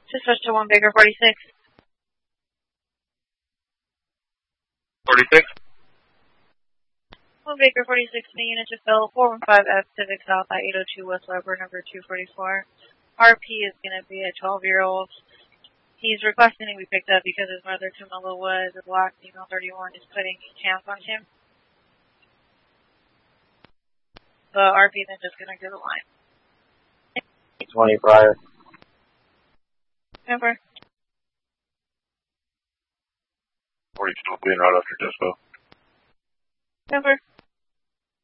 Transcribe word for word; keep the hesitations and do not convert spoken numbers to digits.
Just switch to one Baker forty-six. forty-six? one Baker forty-six, the unit to fill four one five F Civic South at eight oh two West Weber, number two forty-four. R P is going to be a twelve-year-old. He's requesting to be picked up because his mother, Camilla Woods, a black female thirty-one, is putting hands on him. The R P then just going to go to the line. twenty prior. Over. forty-two being right after dispo. Over.